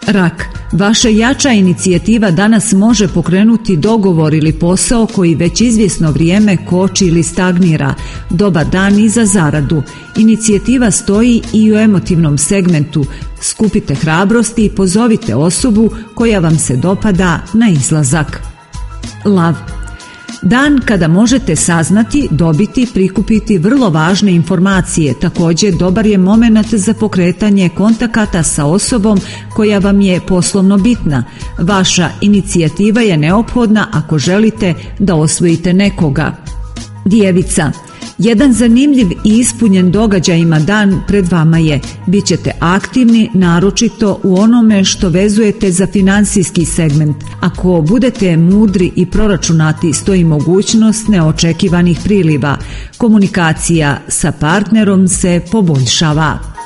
Rak, vaša jača inicijativa danas može pokrenuti dogovor ili posao koji već izvjesno vrijeme koči ili stagnira. Dobar dan i za zaradu. Inicijativa stoji i u emotivnom segmentu. Skupite hrabrosti i pozovite osobu koja vam se dopada na izlazak. Lav, dan kada možete saznati, dobiti, prikupiti vrlo važne informacije. Također dobar je moment za pokretanje kontakata sa osobom koja vam je poslovno bitna. Vaša inicijativa je neophodna ako želite da osvojite nekoga. Djevica, jedan zanimljiv i ispunjen događajima dan pred vama je. Bićete aktivni, naročito u onome što vezujete za financijski segment. Ako budete mudri i proračunati, stoji mogućnost neočekivanih priliva. Komunikacija sa partnerom se poboljšava.